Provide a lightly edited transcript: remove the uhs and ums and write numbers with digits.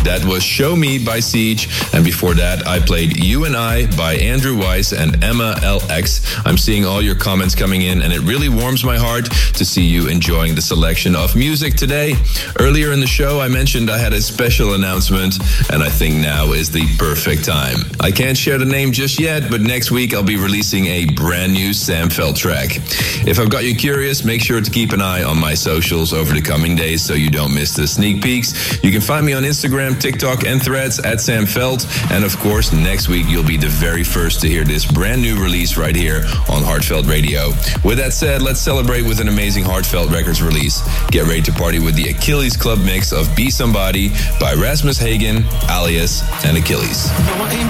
That was Show Me by Siege. And before that, I played You and I by Andrew Weiss and Emma LX. I'm seeing all your comments coming in, and it really warms my heart to see you enjoying the selection of music today. Earlier in the show, I mentioned I had a special announcement, and I think now is the perfect time. I can't share the name just yet, but next week I'll be releasing a brand new Sam Veld track. If I've got you curious, make sure to keep an eye on my socials over the coming days so you don't miss the sneak peeks. You can find me on Instagram, TikTok, and Threads at Sam Veld. And of course, next week you'll be the very first to hear this brand new release right here on Heartfelt Radio. With that said, let's celebrate with an amazing Heartfelt Records release. Get ready to party with the Achilles Club mix of Be Somebody by Rasmus Hagen, Alias, and Achilles. No, I ain't